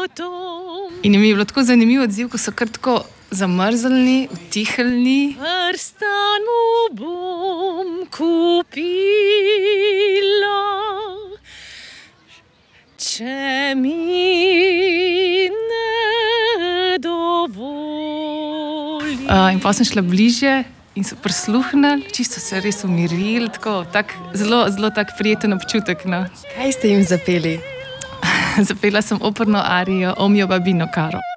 In mi je bilo tako zanimiv odziv, ko so kar tako zamrznili, utihnili. Prstan mu bom kupila, če mi ne dovoli. In pa sem šla bližje in so prisluhnili, čisto se res umirili, tako zelo, zelo tak prijeten občutek. No. Kaj ste jim zapeli? Zapela sem operno arijo O mio babbino caro.